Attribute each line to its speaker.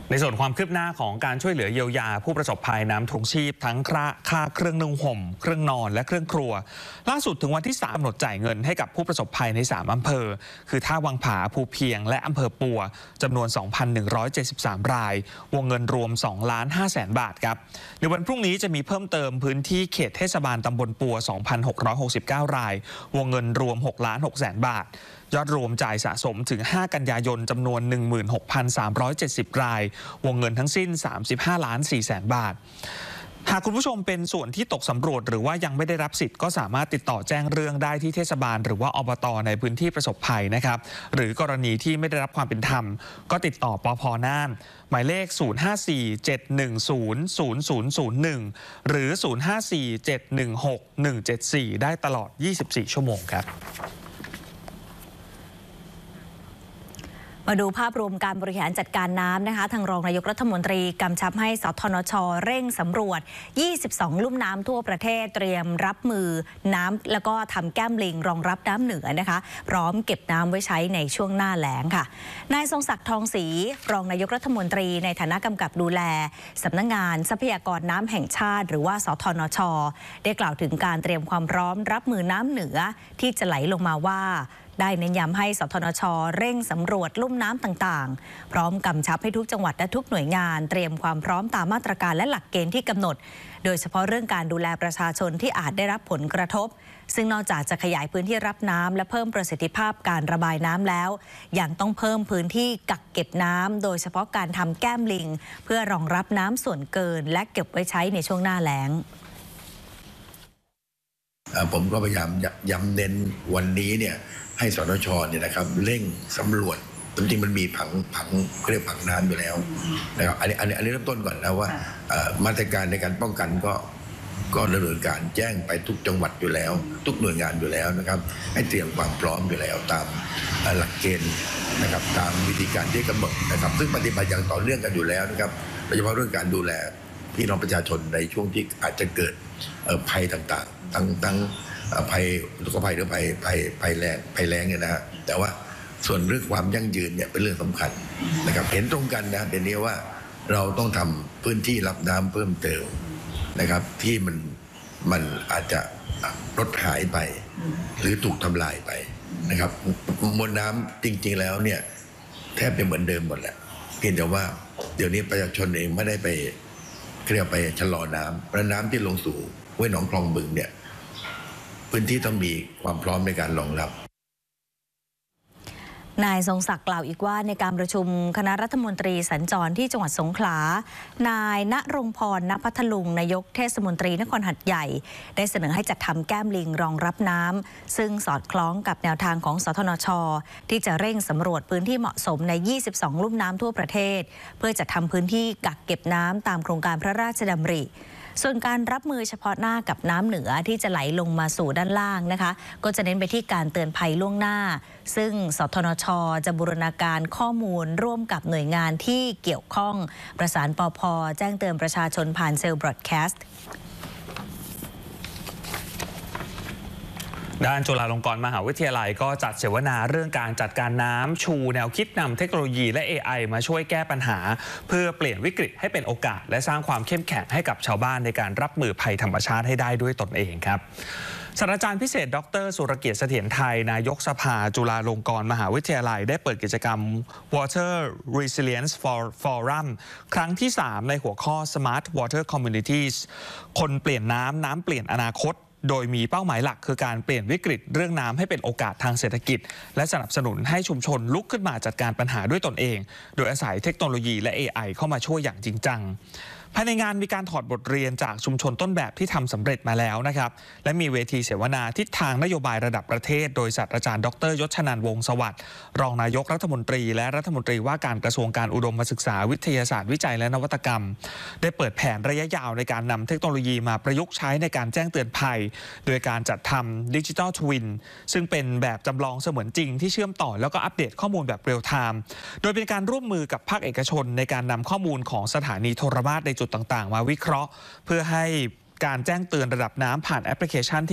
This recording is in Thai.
Speaker 1: ในส่วนความคืบหน้าของการช่วยเหลือเยียวยาผู้ประสบภัยน้ำท่วมชีพทั้งค่าเครื่องนุ่งห่มเครื่องนอนและเครื่องครัวล่าสุดถึงวันที่3กำหนดจ่ายเงินให้กับผู้ประสบภัยใน3อำเภอคือท่าวังผาภูเพียงและอำเภอปัวจำนวน 2,173 ราย วงเงินรวม 2,500,000 บาทครับในวันพรุ่งนี้จะมีเพิ่มเติมพื้นที่เขตเทศบาลตำบลปัว 2,669 ราย วงเงินรวม 6,600,000 บาทยอดรวมจ่ายสะสมถึง5กันยายนจำนวน 16,370 ราย วงเงินทั้งสิ้น 35,400,000 บาทหากคุณผู้ชมเป็นส่วนที่ตกสำรวจหรือว่ายังไม่ได้รับสิทธิ์ก็สามารถติดต่อแจ้งเรื่องได้ที่เทศบาลหรือว่าอบต.ในพื้นที่ประสบภัยนะครับหรือกรณีที่ไม่ได้รับความเป็นธรรมก็ติดต่อปภ.น่านหมายเลข 054-710-0001 หรือ 054-716-174 ได้ตลอด 24 ชั่วโมงครับ
Speaker 2: มาดูภาพรวมการบริหารจัดการน้ำนะคะทางรองนายกรัฐมนตรีกำชับให้สธนช.เร่งสำรวจ22ลุ่มน้ำทั่วประเทศเตรียมรับมือน้ำแล้วก็ทำแก้มลิงรองรับน้ำเหนือนะคะพร้อมเก็บน้ำไว้ใช้ในช่วงหน้าแล้งค่ะนายทรงศักดิ์ทองศรีรองนายกรัฐมนตรีในฐานะกำกับดูแลสำนักงานทรัพยากรน้ำแห่งชาติหรือว่าสธนช.ได้กล่าวถึงการเตรียมความพร้อมรับมือน้ำเหนือที่จะไหลลงมาว่าได้เน้นย้ำให้สธนช.เร่งสำรวจลุ่มน้ำต่างๆพร้อมกำชับให้ทุกจังหวัดและทุกหน่วยงานเตรียมความพร้อมตามมาตรการและหลักเกณฑ์ที่กำหนดโดยเฉพาะเรื่องการดูแลประชาชนที่อาจได้รับผลกระทบซึ่งนอกจากจะขยายพื้นที่รับน้ำและเพิ่มประสิทธิภาพการระบายน้ำแล้วยังต้องเพิ่มพื้นที่กักเก็บน้ำโดยเฉพาะการทำแก้มลิงเพื่อรองรับน้ำส่วนเกินและเก็บไว้ใช้ในช่วงหน้าแล้ง
Speaker 3: ผมก็พยายามย้ำเน้นวันนี้เนี่ยให้สธนช.เนี่ยนะครับเร่งสำรวจจริงๆมันมีผังเรียกผังน้ำอยู่แล้วนะครับอันนี้เริ่มต้นก่อนนะว่ามาตรการในการป้องกันก็ดำเนินการแจ้งไปทุกจังหวัดอยู่แล้วทุกหน่วยงานอยู่แล้วนะครับให้เตรียมความพร้อมอยู่แล้วตามหลักเกณฑ์นะครับตามวิธีการที่กำหนดนะครับซึ่งปฏิบัติอย่างต่อเนื่องกันอยู่แล้วนะครับโดยเฉพาะเรื่องการดูแลพี่น้องประชาชนในช่วงที่อาจจะเกิดภัยต่างๆทั้งภัยอุทกภัยหรือภัยแล้งเนี่ยนะฮะแต่ว่าส่วนเรื่องความยั่งยืนเนี่ยเป็นเรื่องสำคัญนะครับเห็นตรงกันนะเป็นนี้ว่าเราต้องทำพื้นที่รับน้ำเพิ่มเติมนะครับที่มันอาจจะลดหายไปหรือถูกทำลายไปนะครับมวลน้ำจริงๆแล้วเนี่ยแทบจะเหมือนเดิมหมดแหละเพียงแต่ว่าเดี๋ยวนี้ประชาชนเองไม่ได้ไปเคลียร์ไปชะลอน้ำเพราะน้ำที่ลงสู่ห้วยหนองคลองบึงเนี่ยพื้นที่ต้องมีความพร้อมในการรองรับ
Speaker 2: นายทรงศักดิ์กล่าวอีกว่าในการประชุมคณะรัฐมนตรีสัญจรที่จังหวัดสงขลานายณรงค์พร ณ พัทลุงนายกเทศมนตรีนครหัดใหญ่ได้เสนอให้จัดทำแก้มลิงรองรับน้ำซึ่งสอดคล้องกับแนวทางของสธนช.ที่จะเร่งสำรวจพื้นที่เหมาะสมใน22ลุ่มน้ำทั่วประเทศเพื่อจัดทำพื้นที่กักเก็บน้ำตามโครงการพระราชดำริส่วนการรับมือเฉพาะหน้ากับน้ำเหนือที่จะไหลลงมาสู่ด้านล่างนะคะก็จะเน้นไปที่การเตือนภัยล่วงหน้าซึ่งสธนช.จะบูรณาการข้อมูลร่วมกับหน่วยงานที่เกี่ยวข้องประสานปภ.แจ้งเตือนประชาชนผ่านเซลล์บรอดแคสต์
Speaker 1: ด้านจุฬาลงกรณ์มหาวิทยาลัยก็จัดเสวนาเรื่องการจัดการน้ำชูแนวคิดนำเทคโนโลยีและ AI มาช่วยแก้ปัญหาเพื่อเปลี่ยนวิกฤตให้เป็นโอกาสและสร้างความเข้มแข็งให้กับชาวบ้านในการรับมือภัยธรรมชาติให้ได้ด้วยตนเองครับศาสตราจารย์พิเศษดร.สุรเกียรติเสถียรไทยนายกสภาจุฬาลงกรณ์มหาวิทยาลัยได้เปิดกิจกรรม Water Resilience Forum ครั้งที่ 3 ในหัวข้อ Smart Water Communities คนเปลี่ยนน้ำเปลี่ยนอนาคตโดยมีเป้าหมายหลักคือการเปลี่ยนวิกฤตเรื่องน้ำให้เป็นโอกาสทางเศรษฐกิจและสนับสนุนให้ชุมชนลุกขึ้นมาจัดการปัญหาด้วยตนเองโดยอาศัยเทคโนโลยีและ AI เข้ามาช่วยอย่างจริงจังภายในงานมีการถอดบทเรียนจากชุมชนต้นแบบที่ทำสำเร็จมาแล้วนะครับและมีเวทีเสวนาทิศทางนโยบายระดับประเทศโดยศาสตราจารย์ดร.ยศชนันท์วงศ์สวัสดิ์รองนายกรัฐมนตรีและรัฐมนตรีว่าการกระทรวงการอุดมศึกษาวิทยาศาสตร์วิจัยและนวัตกรรมได้เปิดแผนระยะยาวในการนำเทคโนโลยีมาประยุกต์ใช้ในการแจ้งเตือนภัยโดยการจัดทำดิจิทัลทวินซึ่งเป็นแบบจำลองเสมือนจริงที่เชื่อมต่อแล้วก็อัปเดตข้อมูลแบบเรียลไทม์โดยเป็นการร่วมมือกับภาคเอกชนในการนำข้อมูลของสถานีโทรมาตรในจุดต่างๆมาวิเคราะห์เพื่อให้การแจ้งเตือนระดับน้ำผ่านแอปพลิเคชันที่